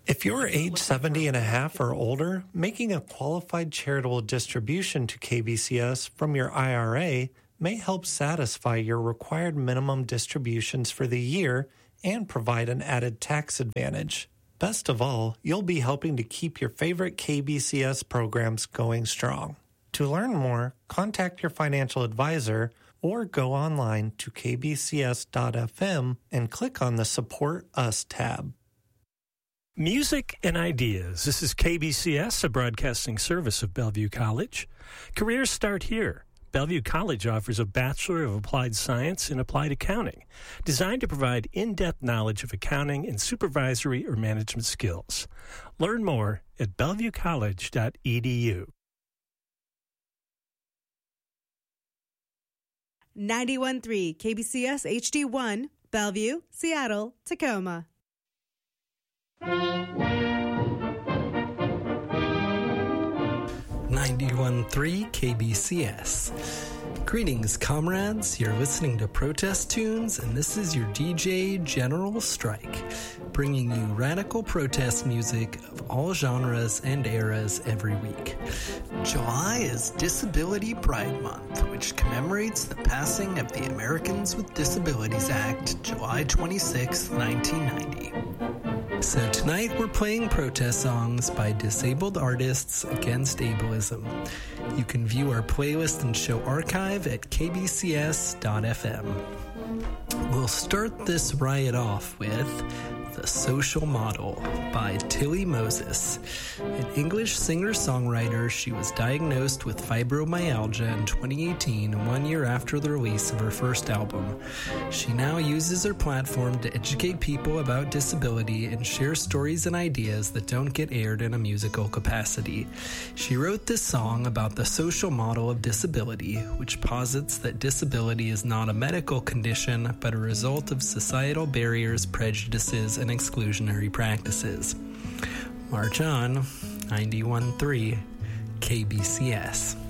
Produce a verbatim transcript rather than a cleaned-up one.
If you're age seventy and a half or older, making a qualified charitable distribution to K B C S from your I R A may help satisfy your required minimum distributions for the year and provide an added tax advantage. Best of all, you'll be helping to keep your favorite K B C S programs going strong. To learn more, contact your financial advisor or go online to k b c s dot f m and click on the Support Us tab. Music and ideas. This is K B C S, a broadcasting service of Bellevue College. Careers start here. Bellevue College offers a Bachelor of Applied Science in Applied Accounting, designed to provide in-depth knowledge of accounting and supervisory or management skills. Learn more at bellevue college dot e d u. ninety-one point three K B C S H D one, Bellevue, Seattle, Tacoma. ninety-one point three K B C S. Greetings, comrades. You're listening to Protest Tunes, and this is your D J General Strike, bringing you radical protest music of all genres and eras every week. July is Disability Pride Month, which commemorates the passing of the Americans with Disabilities Act, July twenty-sixth, nineteen ninety. So tonight we're playing protest songs by disabled artists against ableism. You can view our playlist and show archive at k b c s dot f m. We'll start this riot off with The Social Model by Tilly Moses. An English singer-songwriter, she was diagnosed with fibromyalgia in twenty eighteen, one year after the release of her first album. She now uses her platform to educate people about disability and share stories and ideas that don't get aired in a musical capacity. She wrote this song about the social model of disability, which posits that disability is not a medical condition, but a result of societal barriers, prejudices, and exclusionary practices. March on, ninety-one point three K B C S.